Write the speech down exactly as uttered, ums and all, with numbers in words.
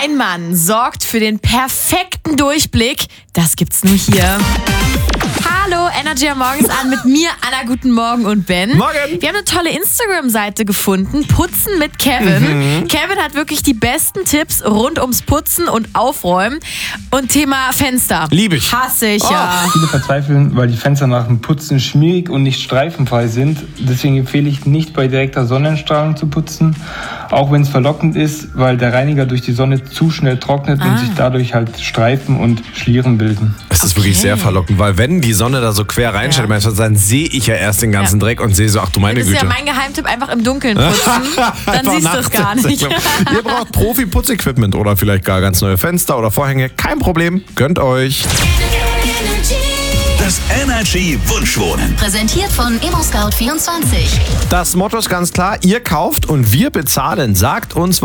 Ein Mann sorgt für den perfekten Durchblick. Das gibt's nur hier. Hallo, Energy am Morgens an mit mir, Anna, guten Morgen und Ben. Morgen. Wir haben eine tolle Instagram-Seite gefunden, Putzen mit Kevin. Mhm. Kevin hat wirklich die besten Tipps rund ums Putzen und Aufräumen. Und Thema Fenster. Liebe ich. Hasse ich Oh. ja. Viele verzweifeln, weil die Fenster nach dem Putzen schmierig und nicht streifenfrei sind. Deswegen empfehle ich nicht bei direkter Sonnenstrahlung zu putzen, auch wenn es verlockend ist, weil der Reiniger durch die Sonne zu schnell trocknet Ah. und sich dadurch halt Streifen und Schlieren bilden. Es ist wirklich sehr verlockend, weil wenn die Sonne da so quer reinscheint, Ja. dann sehe ich ja erst den ganzen Ja. Dreck und sehe so, ach du meine Das ist Güte. ja mein Geheimtipp, einfach im Dunkeln putzen. Dann Einfach siehst du es gar nicht. Ihr braucht Profi-Putzequipment oder vielleicht gar ganz neue Fenster oder Vorhänge. Kein Problem, gönnt euch. Das Energy Wunschwohnen. Präsentiert von ImmoScout vierundzwanzig. Das Motto ist ganz klar, ihr kauft und wir bezahlen. Sagt uns,